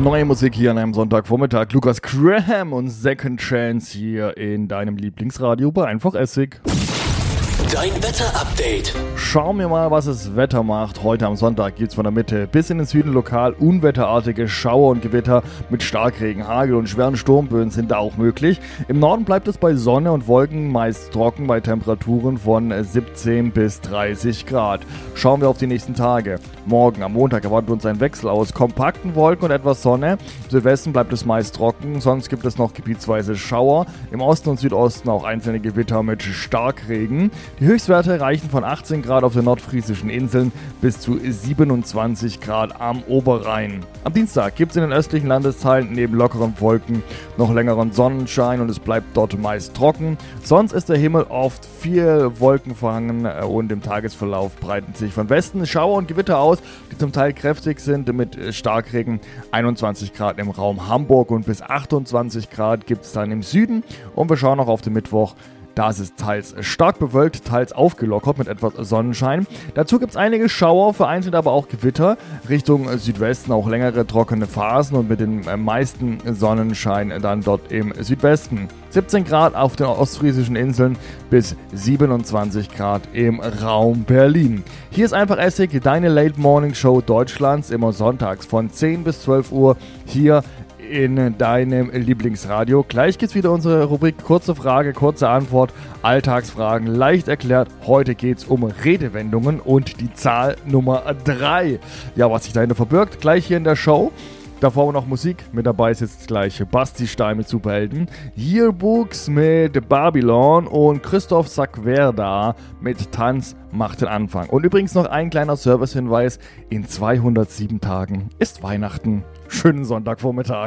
Neue Musik hier an einem Sonntagvormittag. Lukas Graham und Second Chance hier in deinem Lieblingsradio bei Einfach Essig. Dein Wetter-Update. Schauen wir mal, was das Wetter macht. Heute am Sonntag gibt es von der Mitte bis in den Süden lokal unwetterartige Schauer und Gewitter mit Starkregen, Hagel und schweren Sturmböen sind da auch möglich. Im Norden bleibt es bei Sonne und Wolken meist trocken bei Temperaturen von 17 bis 30 Grad. Schauen wir auf die nächsten Tage. Morgen am Montag erwartet uns ein Wechsel aus kompakten Wolken und etwas Sonne. Im Südwesten bleibt es meist trocken, sonst gibt es noch gebietsweise Schauer. Im Osten und Südosten auch einzelne Gewitter mit Starkregen. Die Höchstwerte reichen von 18 Grad auf den nordfriesischen Inseln bis zu 27 Grad am Oberrhein. Am Dienstag gibt es in den östlichen Landesteilen neben lockeren Wolken noch längeren Sonnenschein und es bleibt dort meist trocken. Sonst ist der Himmel oft viel Wolken verhangen und im Tagesverlauf breiten sich von Westen Schauer und Gewitter aus, die zum Teil kräftig sind mit Starkregen. 21 Grad im Raum Hamburg und bis 28 Grad gibt es dann im Süden. Und wir schauen noch auf den Mittwoch. Da ist es teils stark bewölkt, teils aufgelockert mit etwas Sonnenschein. Dazu gibt es einige Schauer, vereinzelt aber auch Gewitter. Richtung Südwesten auch längere trockene Phasen und mit den meisten Sonnenschein dann dort im Südwesten. 17 Grad auf den ostfriesischen Inseln bis 27 Grad im Raum Berlin. Hier ist Einfach Essig, deine Late Morning Show Deutschlands, immer sonntags von 10 bis 12 Uhr hier in deinem Lieblingsradio. Gleich geht's wieder unsere Rubrik Kurze Frage, kurze Antwort, Alltagsfragen, leicht erklärt. Heute geht's um Redewendungen und die Zahl Nummer 3. Ja, was sich dahinter verbirgt, gleich hier in der Show. Davor noch Musik. Mit dabei ist jetzt gleich Basti Stein mit Superhelden, Yearbooks mit Babylon und Christoph Sackwerda mit Tanz macht den Anfang. Und übrigens noch ein kleiner Servicehinweis. In 207 Tagen ist Weihnachten. Schönen Sonntagvormittag.